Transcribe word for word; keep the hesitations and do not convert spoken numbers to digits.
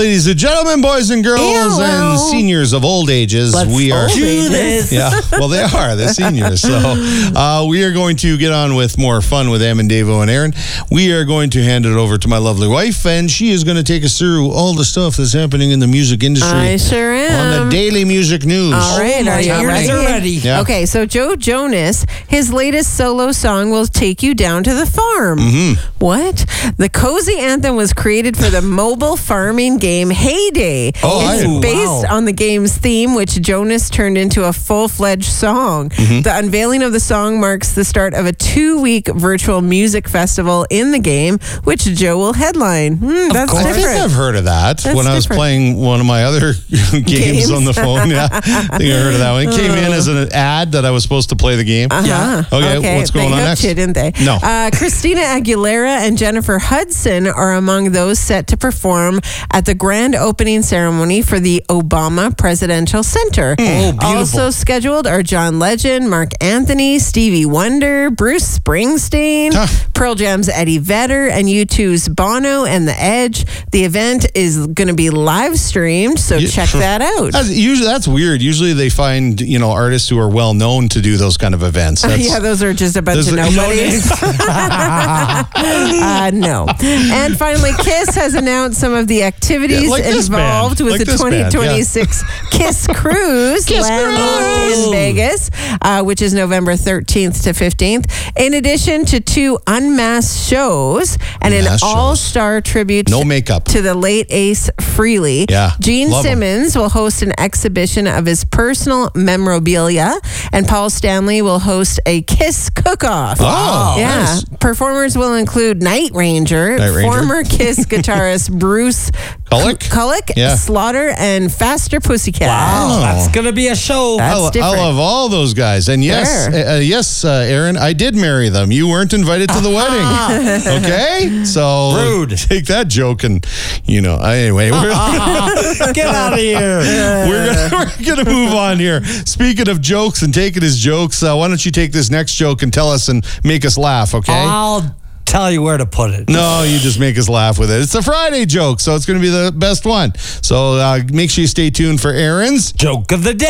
ladies and gentlemen, boys and girls, Hello. and seniors of old ages, Let's we are. do this. Yeah, well, they are. They're seniors. So uh, we are going to get on with more fun with Em and Davo and Aaron. We are going to hand it over to my lovely wife, and she is going to take us through all the stuff that's happening in the music industry. I sure am. On the Daily Music News. All right, Oh, are you my ready? ears are ready. Yeah. Okay, so Joe Jonas, his latest solo song will take you down to the farm. Mm-hmm. What? The cozy anthem was created for the mobile farming game Heyday. Oh, it's I- based wow. on the game's theme, which Jonas turned into a full-fledged song. Mm-hmm. The unveiling of the song marks the start of a two-week virtual music festival in the game, which Joe will headline. Hmm, that's course. I think different. I've heard of that That's when I was different. playing one of my other games, Games? on the phone. Yeah, I think I heard of that one. It came in as an ad that I was supposed to play the game. Uh-huh. Okay, what's going they on hooked next? You, didn't they? No. Uh, Christina Aguilera and Jennifer Hudson are among those set to perform at the grand opening ceremony for the Obama Presidential Center. Oh, beautiful. Also scheduled are John Legend, Mark Anthony, Stevie Wonder, Bruce Springsteen, Huh. Pearl Jam's Eddie Vedder, and U two's Bono and The Edge. The event is going to be live streamed, so Yeah. check that out. That's, usually that's weird. Usually they find, you know, artists who are well known to do those kind of events. That's, Yeah, those are just a bunch Those of are- nobodies. uh, no. And finally, KISS has announced some of the activities Yeah, like this involved band. with Like the this band, yeah. twenty twenty-six KISS Cruise KISS landlocked Cruise! in Vegas, uh, which is November thirteenth to fifteenth. In addition to two unmasked shows and Unmasked an shows. all-star tribute No makeup. to the late Ace Frehley. Yeah, Gene love 'em. Simmons will host an exhibition of his personal memorabilia, and Paul Stanley will host a KISS cook-off. Oh, yeah. nice. Performers will include Night Ranger, Night Ranger. former KISS guitarist Bruce Kulick? Kulick, Yeah. Slaughter, and Faster Pussycat. Wow, Oh. that's going to be a show. That's I, lo- I different. love all those guys. And yes, Sure. uh, uh, yes, uh, Aaron, I did marry them. You weren't invited to the wedding. Okay? So Rude. take that joke and, you know, anyway, we're, Get out of here. we're gonna, we're gonna move on here. Speaking of jokes and taking his jokes, uh, why don't you take this next joke and tell us and make us laugh, okay? I'll tell you where to put it. No, you just make us laugh with it. It's a Friday joke, so it's going to be the best one. So uh, make sure you stay tuned for Aaron's Joke of the day.